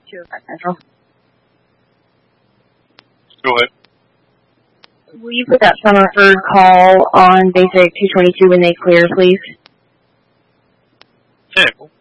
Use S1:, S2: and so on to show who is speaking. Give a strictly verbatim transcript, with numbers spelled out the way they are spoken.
S1: two oh five Central.
S2: Go ahead.
S1: Will you put that summer third call on basic two twenty-two when they clear, please?
S2: ten.